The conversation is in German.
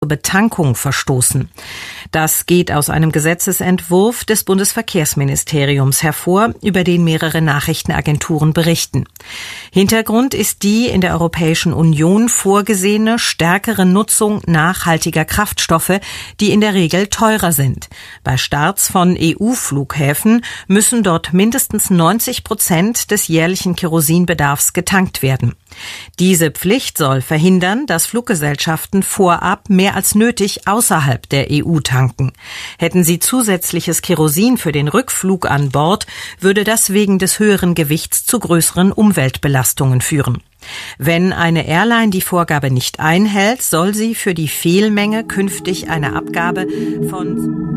Betankung verstoßen. Das geht aus einem Gesetzesentwurf des Bundesverkehrsministeriums hervor, über den mehrere Nachrichtenagenturen berichten. Hintergrund ist die in der Europäischen Union vorgesehene stärkere Nutzung nachhaltiger Kraftstoffe, die in der Regel teurer sind. Bei Starts von EU-Flughäfen müssen dort mindestens 90% des jährlichen Kerosinbedarfs getankt werden. Diese Pflicht soll verhindern, dass Fluggesellschaften vorab mehr als nötig außerhalb der EU tanken. Hätten sie zusätzliches Kerosin für den Rückflug an Bord, würde das wegen des höheren Gewichts zu größeren Umweltbelastungen führen. Wenn eine Airline die Vorgabe nicht einhält, soll sie für die Fehlmenge künftig eine Abgabe von